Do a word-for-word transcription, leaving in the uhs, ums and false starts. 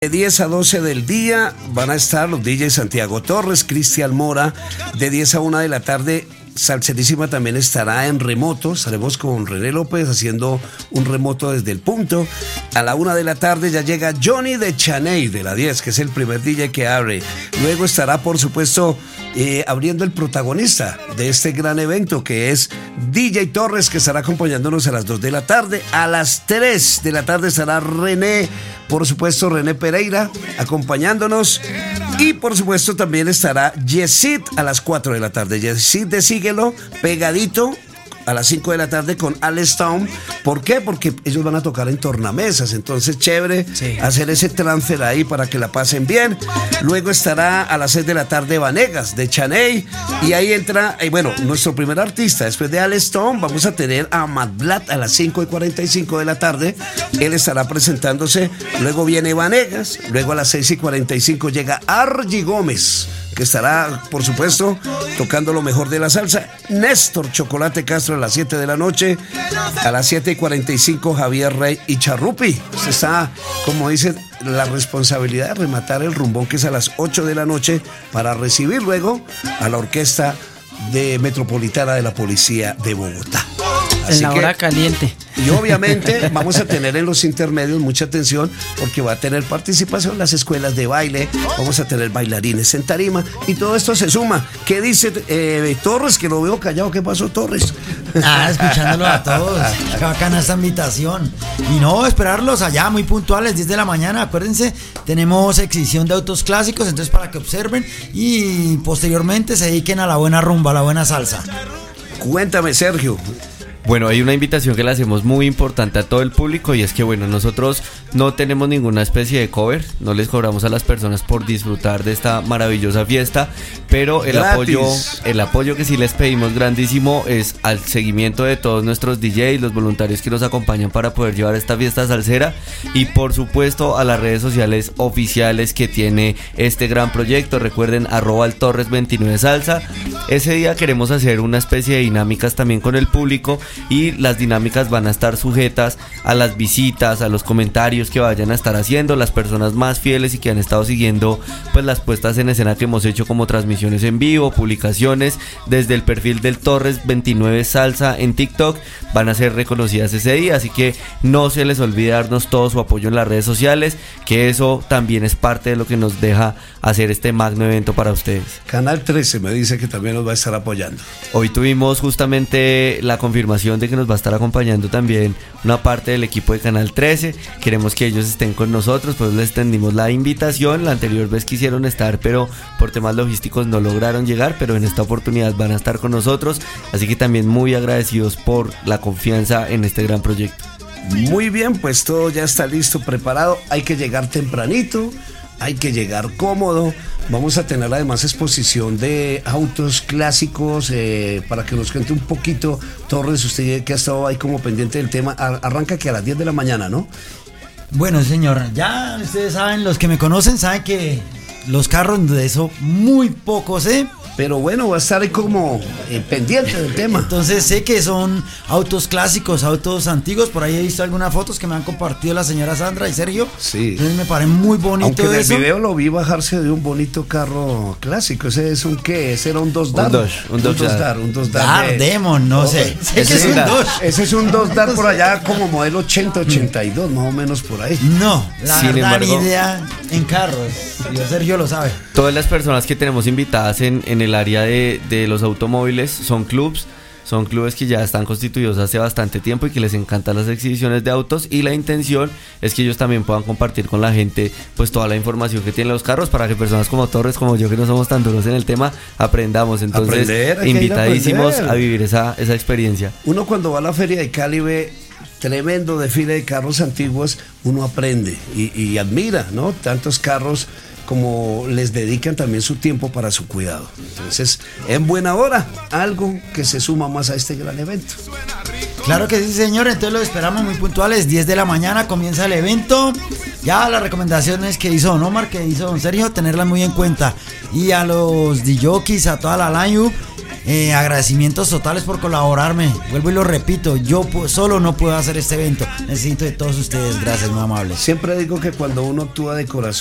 De diez a doce del día van a estar los D Js Santiago Torres, Cristian Mora. De diez a una de la tarde, Salserísima también estará en remoto. Estaremos con René López haciendo un remoto desde el punto. A la una de la tarde ya llega Johnny de Chaney de la diez, que es el primer D J que abre. Luego estará, por supuesto, eh, abriendo el protagonista de este gran evento, que es D J Torres, que estará acompañándonos a las dos de la tarde. A las tres de la tarde estará René, por supuesto, René Pereira acompañándonos. Y por supuesto también estará Yesid a las cuatro de la tarde. Yesid de Síguelo, pegadito a las cinco de la tarde con Alex Town. ¿Por qué? Porque ellos van a tocar en tornamesas. Entonces, chévere, sí, hacer ese transfer ahí para que la pasen bien. Luego estará a las seis de la tarde Vanegas de Chaney. Y ahí entra, eh, bueno, nuestro primer artista. Después de Alex Town, vamos a tener a Matt Blatt a las cinco y cuarenta y cinco de la tarde. Él estará presentándose. Luego viene Vanegas. Luego a las seis y cuarenta y cinco llega Argy Gómez, que estará, por supuesto, tocando lo mejor de la salsa. Néstor Chocolate Castro a las siete de la noche. A las siete y cuarenta y cinco Javier Rey y Charrupi. Se está, como dice, la responsabilidad de rematar el rumbón, que es a las ocho de la noche, para recibir luego a la orquesta de Metropolitana de la Policía de Bogotá. Así en la hora que, caliente. Y obviamente vamos a tener en los intermedios mucha atención, porque va a tener participación las escuelas de baile, vamos a tener bailarines en tarima, y todo esto se suma. ¿Qué dice eh, Torres? Que lo veo callado. ¿Qué pasó, Torres? Ah, escuchándolo a todos. Qué bacana esta invitación. Y no, esperarlos allá muy puntuales, diez de la mañana. Acuérdense, tenemos exhibición de autos clásicos, entonces para que observen y posteriormente se dediquen a la buena rumba, a la buena salsa. Cuéntame, Sergio. Bueno, hay una invitación que le hacemos muy importante a todo el público, y es que, bueno, nosotros no tenemos ninguna especie de cover, no les cobramos a las personas por disfrutar de esta maravillosa fiesta, pero el Gratis. apoyo el apoyo que sí les pedimos grandísimo es al seguimiento de todos nuestros D Js, los voluntarios que nos acompañan para poder llevar esta fiesta salsera, y por supuesto a las redes sociales oficiales que tiene este gran proyecto. Recuerden, arroba el Torres veintinueve Salsa. Ese día queremos hacer una especie de dinámicas también con el público, y las dinámicas van a estar sujetas a las visitas, a los comentarios que vayan a estar haciendo las personas más fieles y que han estado siguiendo pues las puestas en escena que hemos hecho, como transmisiones en vivo, publicaciones desde el perfil del Torres veintinueve Salsa en TikTok. Van a ser reconocidas ese día, así que no se les olvide darnos todo su apoyo en las redes sociales, que eso también es parte de lo que nos deja hacer este magno evento para ustedes. Canal trece me dice que también nos va a estar apoyando. Hoy tuvimos justamente la confirmación de que nos va a estar acompañando también una parte del equipo de Canal trece. Queremos que ellos estén con nosotros, pues les extendimos la invitación. La anterior vez quisieron estar, pero por temas logísticos no lograron llegar, pero en esta oportunidad van a estar con nosotros, así que también muy agradecidos por la confianza en este gran proyecto. Muy bien, pues todo ya está listo, preparado. Hay que llegar tempranito, hay que llegar cómodo. Vamos a tener además exposición de autos clásicos, eh, para que nos cuente un poquito. Torres, usted que ha estado ahí como pendiente del tema, arranca que a las diez de la mañana, ¿no? Bueno, señor, ya ustedes saben, los que me conocen saben que los carros de eso muy poco sé. Pero bueno, va a estar ahí como eh, pendiente del tema. Entonces sé que son autos clásicos, autos antiguos. Por ahí he visto algunas fotos que me han compartido la señora Sandra y Sergio. Sí. Entonces me parece muy bonito. Aunque en eso. el video lo vi bajarse de un bonito carro clásico. ¿Ese es un qué? ¿Ese era un dos dar? Un dos, un dos dar. Un dos dar. Dar, Demon, no, no sé. Sé que es un dos. Ese es un dos dar por allá como modelo ochenta, ochenta y dos, más o menos por ahí. No, la Sin verdad, embargo, ni idea en carros. Y Sergio lo sabe. Todas las personas que tenemos invitadas en, en el área de, de los automóviles son clubs, son clubes que ya están constituidos hace bastante tiempo y que les encantan las exhibiciones de autos, y la intención es que ellos también puedan compartir con la gente pues toda la información que tienen los carros, para que personas como Torres, como yo, que no somos tan duros en el tema, aprendamos. Entonces, aprender, invitadísimos a, a vivir esa, esa experiencia. Uno cuando va a la Feria de Cali ve tremendo desfile de carros antiguos, uno aprende y, y admira, ¿no? Tantos carros, como les dedican también su tiempo para su cuidado. Entonces, en buena hora, algo que se suma más a este gran evento. Claro que sí, señor. Entonces lo esperamos muy puntuales. diez de la mañana comienza el evento. Ya las recomendaciones que hizo Don Omar, que hizo Don Sergio, tenerlas muy en cuenta. Y a los D Js, a toda la line-up, eh, agradecimientos totales por colaborarme. Vuelvo y lo repito, yo solo no puedo hacer este evento. Necesito de todos ustedes. Gracias, muy amables. Siempre digo que cuando uno actúa de corazón